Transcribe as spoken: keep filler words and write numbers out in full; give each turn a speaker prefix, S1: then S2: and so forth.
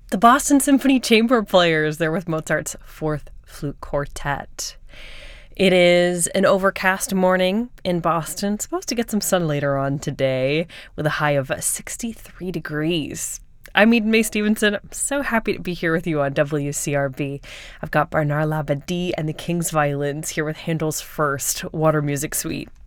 S1: The Boston Symphony Chamber Players, they're with Mozart's Fourth Flute Quartet. It is an overcast morning in Boston. It's supposed to get some sun later on today with a high of sixty-three degrees. I'm Eden Mae Stevenson. I'm so happy to be here with you on W C R B. I've got Bernard Labadie and the King's Violins here with Handel's First Water Music Suite.